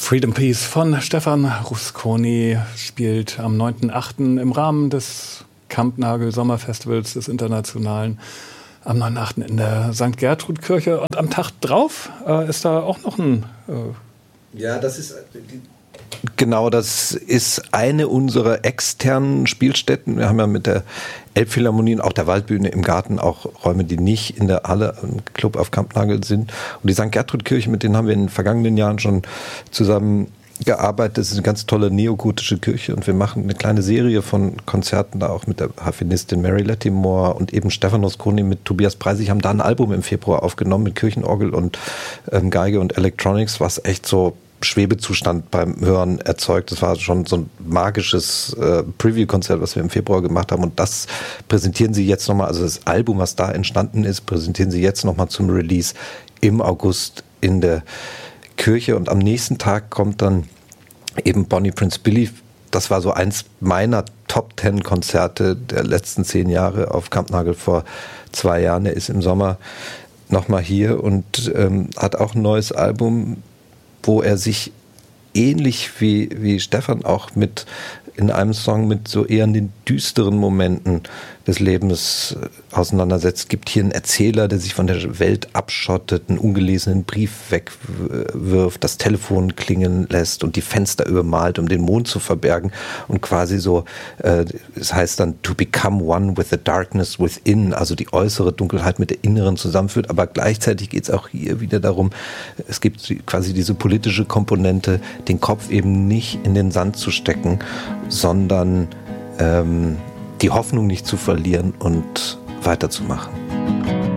Freedom Peace von Stefan Rusconi spielt am 9.8. im Rahmen des Kampnagel Sommerfestivals des Internationalen am 9.8. in der St. Gertrud-Kirche. Und am Tag drauf ist da auch noch ein... Ja, das ist... Genau, das ist eine unserer externen Spielstätten. Wir haben ja mit der Elbphilharmonie und auch der Waldbühne im Garten auch Räume, die nicht in der Halle im Club auf Kampnagel sind. Und die St. Gertrud-Kirche, mit denen haben wir in den vergangenen Jahren schon zusammen gearbeitet. Das ist eine ganz tolle neogotische Kirche und wir machen eine kleine Serie von Konzerten da auch mit der Harfenistin Mary Lattimore und eben Stefan Rusconi mit Tobias Preisig haben da ein Album im Februar aufgenommen mit Kirchenorgel und Geige und Electronics, was echt so Schwebezustand beim Hören erzeugt. Das war schon so ein magisches Preview-Konzert, was wir im Februar gemacht haben und das präsentieren sie jetzt nochmal, also das Album, was da entstanden ist, präsentieren sie jetzt nochmal zum Release im August in der Kirche und am nächsten Tag kommt dann eben Bonnie Prince Billy. Das war so eins meiner Top 10 Konzerte der letzten 10 Jahre auf Kampnagel vor 2 Jahren. Er ist im Sommer nochmal hier und hat auch ein neues Album, wo er sich ähnlich wie Stefan auch mit in einem Song mit so eher den düsteren Momenten des Lebens auseinandersetzt. Es gibt hier einen Erzähler, der sich von der Welt abschottet, einen ungelesenen Brief wegwirft, das Telefon klingeln lässt und die Fenster übermalt, um den Mond zu verbergen und quasi so, es heißt dann to become one with the darkness within, also die äußere Dunkelheit mit der inneren zusammenführt, aber gleichzeitig geht es auch hier wieder darum, es gibt quasi diese politische Komponente, den Kopf eben nicht in den Sand zu stecken, sondern die Hoffnung nicht zu verlieren und weiterzumachen.